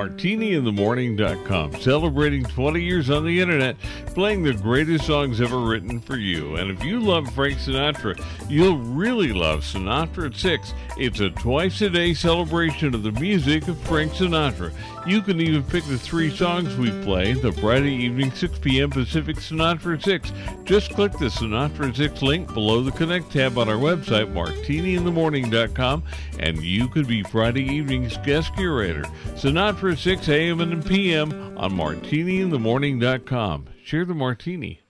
martiniinthemorning.com, celebrating 20 years on the internet, playing the greatest songs ever written for you. And if you love Frank Sinatra, you'll really love Sinatra at 6. It's a twice-a-day celebration of the music of Frank Sinatra. You can even pick the 3 songs we play the Friday evening 6 p.m. Pacific Sinatra at 6. Just click the Sinatra at 6 link below the Connect tab on our website, martiniinthemorning.com, and you could be Friday evening's guest curator. Sinatra at 6 a.m. and p.m. on martiniinthemorning.com. Share the martini.